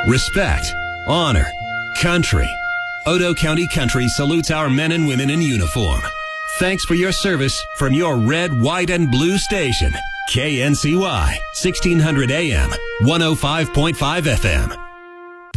respect, honor, country. Otoe County Country salutes our men and women in uniform. Thanks for your service from your red, white, and blue station. KNCY, 1600 AM, 105.5 FM.